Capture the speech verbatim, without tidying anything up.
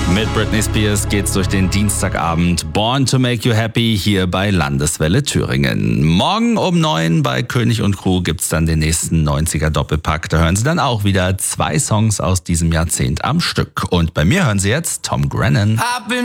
Mit Britney Spears geht's durch den Dienstagabend. Born to make you happy hier bei Landeswelle Thüringen. Morgen um neun bei König und Crew gibt's dann den nächsten neunziger Doppelpack. Da hören Sie dann auch wieder zwei Songs aus diesem Jahrzehnt am Stück. Und bei mir hören Sie jetzt Tom Grennan.